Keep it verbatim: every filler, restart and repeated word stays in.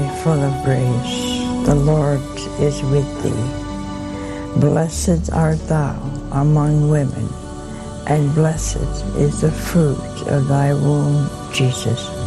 full of grace, the Lord is with thee. Blessed art thou among women, and blessed is the fruit of thy womb, Jesus.